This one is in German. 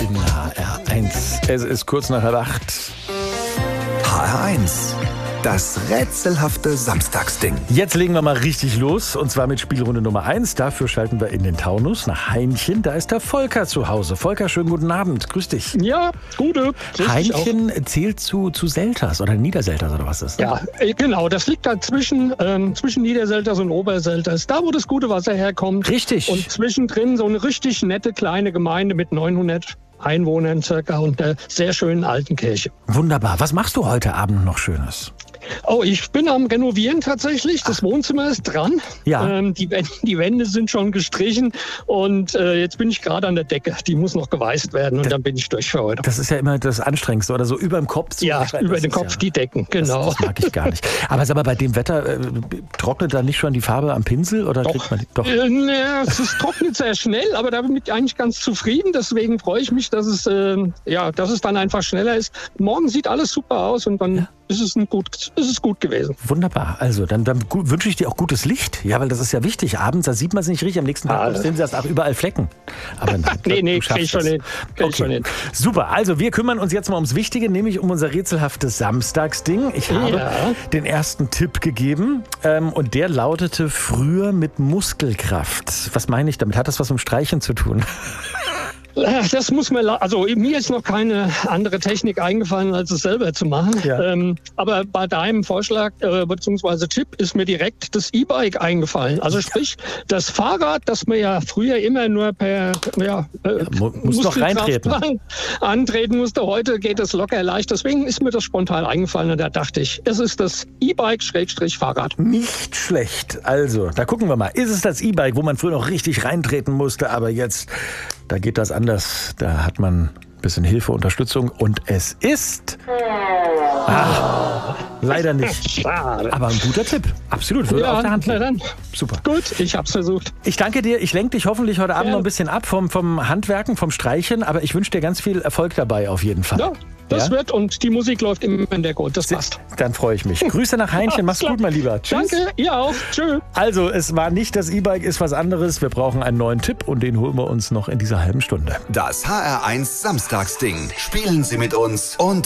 in HR1. Es ist kurz nach 8. HR1, das rätselhafte Samstagsding. Jetzt legen wir mal richtig los, und zwar mit Spielrunde Nummer 1. Dafür schalten wir in den Taunus nach Heinchen. Da ist der Volker zu Hause. Volker, schönen guten Abend. Grüß dich. Ja, gute. Heinchen zählt zu Selters oder Niederselters oder was ist das? Ja, genau. Das liegt da zwischen Niederselters und Oberselters. Da, wo das gute Wasser herkommt. Richtig. Und zwischendrin so eine richtig nette kleine Gemeinde mit 900 Einwohnern circa und einer sehr schönen alten Kirche. Wunderbar. Was machst du heute Abend noch Schönes? Oh, ich bin am Renovieren tatsächlich. Das Wohnzimmer ist dran. Ja. Die Wände sind schon gestrichen und jetzt bin ich gerade an der Decke. Die muss noch geweißt werden und dann bin ich durch für heute. Das ist ja immer das Anstrengendste, oder so über dem Kopf. Ja, über den Kopf die Decken, genau. Das mag ich gar nicht. Aber sag mal, bei dem Wetter trocknet da nicht schon die Farbe am Pinsel? Oder kriegt man die? Doch. Es trocknet sehr schnell, aber da bin ich eigentlich ganz zufrieden. Deswegen freue ich mich, dass es dann einfach schneller ist. Morgen sieht alles super aus und dann ist es gut gewesen. Wunderbar. Also, dann wünsche ich dir auch gutes Licht. Ja, weil das ist ja wichtig. Abends, da sieht man es nicht richtig. Am nächsten Tag sehen sie das auch überall Flecken. Aber nein, nee, krieg ich schon hin. Super. Also, wir kümmern uns jetzt mal ums Wichtige, nämlich um unser rätselhaftes Samstagsding. Ich habe den ersten Tipp gegeben und der lautete früher mit Muskelkraft. Was meine ich damit? Hat das was mit Streichen zu tun? Das muss man, also mir ist noch keine andere Technik eingefallen, als es selber zu machen. Ja. Aber bei deinem Vorschlag bzw. Tipp ist mir direkt das E-Bike eingefallen. Also sprich, das Fahrrad, das man ja früher immer nur per muss doch reintreten. Antreten musste. Heute geht es locker leicht. Deswegen ist mir das spontan eingefallen und da dachte ich, es ist das E-Bike-Fahrrad. Nicht schlecht. Also, da gucken wir mal. Ist es das E-Bike, wo man früher noch richtig reintreten musste, aber jetzt, da geht das anders. Da hat man ein bisschen Hilfe, Unterstützung und es ist... leider nicht. Schade. Aber ein guter Tipp. Absolut. Würde auf der Hand liegen. Dann. Super. Gut, ich hab's versucht. Ich danke dir. Ich lenke dich hoffentlich heute Abend noch ein bisschen ab vom Handwerken, vom Streichen. Aber ich wünsche dir ganz viel Erfolg dabei auf jeden Fall. Ja, das wird und die Musik läuft im Hintergrund. Das passt. Dann freue ich mich. Grüße nach Heinchen. Mach's gut, mein Lieber. Tschüss. Danke, ihr auch. Tschüss. Also, es war nicht das E-Bike, ist was anderes. Wir brauchen einen neuen Tipp und den holen wir uns noch in dieser halben Stunde. Das HR1 Samstagsding. Spielen Sie mit uns und